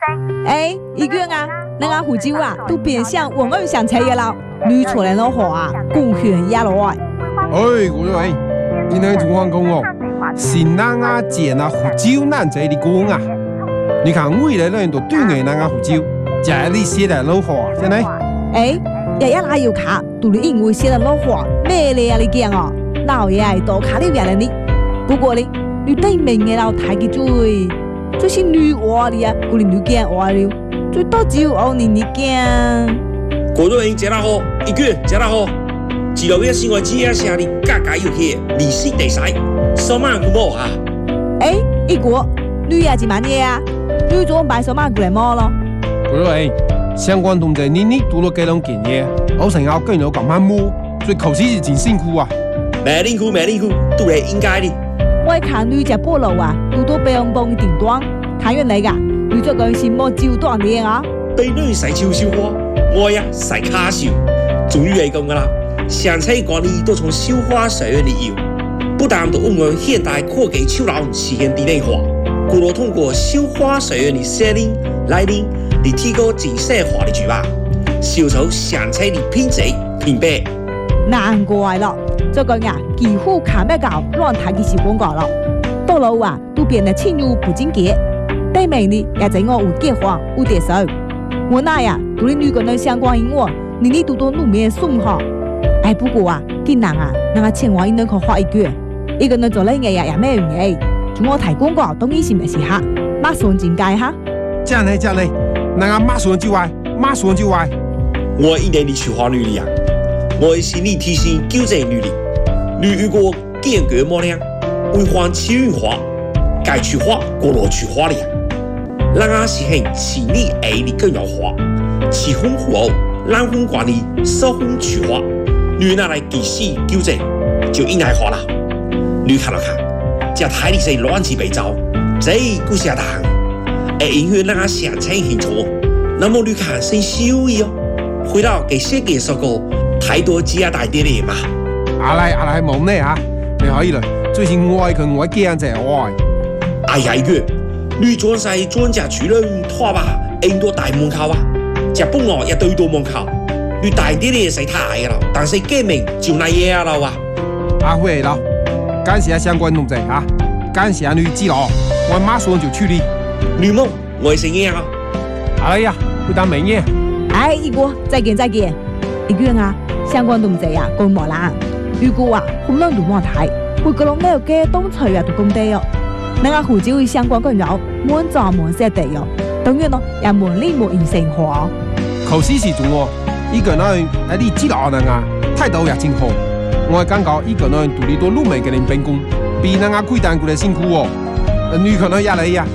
哎，一个啊，人家湖州啊，都变相往外上车的了。女出来的话啊，贡献也落来。 哎，我说哎，今天情况讲哦，新人啊、见啊、湖州难在的讲啊。你看未来人都对眼人家湖州，假你写的老话，真的。 哎，爷爷哪有卡？都是因为写的老话，咩嚟啊？你讲哦，老爷系多卡你别人的。不過你對面嘅老太嘅最是女話哩啊，嗰啲女驚話了，最多只有我年驚。 果多人食得好，一個人食得好，自由嘅生活只係寫你家家有氣，利息地使，什麼都冇啊！ 哎，一個女也是乜嘢啊？女做買什麼過嚟摸咯？ 果多人相關同志，你讀咗幾多件嘢？我成日跟人講慢摸，最考試是真辛苦啊！ 沒辛苦，都係應該的。 我看女只菠蘿啊，都多俾人幫頂端，睇完嚟噶，女做個什麼招斷嘅啊？ 俾女使悄悄話，我呀使卡笑。終於係咁噶啦，上車管理都從繡花學院裡有，不但都運用現代科技手勞實現電力化，更都通過繡花學院的設定、來臨，嚟提高精細化的舉辦，消除上車的品質品牌。 難怪咯。這個呀，幾乎看不到亂睇嘅小廣告咯。到老啊，都變得輕如不經結。對面呢，也在我有結婚有點數。我那呀，對女個人相關音樂，你都多努面送哈。哎，不過啊，見人啊，那個青蛙應能可畫一句，一個人做呢嘢呀，也咩用嘅。仲我睇廣告，當然是咪是哈，馬上進階哈。 真係，那個馬上就來。 我一年的去花女力啊，我的心理提醒糾正女力。你如果堅決冇量，違反氣運化，該去化過落去化量，讓我實行清理 A 的更要化，氣風戶後，冷風管理，收風去化，你拿來及時糾正，就應該化啦。你看了看，這台裡是亂七八糟，這個下當，會影響讓我上車興錯，那麼你看先修一哦，回到給設計說過，太多只大啲嚟嘛。 阿來冇呢嚇，你可以嚟。最近我驚就係愛。 哎呀個，你裝晒專家主任拖吧，印度大門口啊，日本我也對到門口，你大啲嘅係太嘅啦，但是見面就那嘢啦哇。 阿輝啦，感謝相關同志嚇，感謝你指導，我馬上就處理。 你冇，我係成嘢啊。 哎呀，不當明嘢。 哎，一個再見，一個啊，相關同志啊，講冇啦。如果啊，好多人都冇睇，會覺得呢個嘅東吹啊都咁低哦。那個湖州相關嘅人滿座滿設地哦，當然咯，也滿力滿現成化。 考試時仲喎，一個人喺啲指導人啊，態度也真好。我感覺一個人獨立到路面嘅人辦公，比人家規單過嚟辛苦哦。你可能也嚟呀。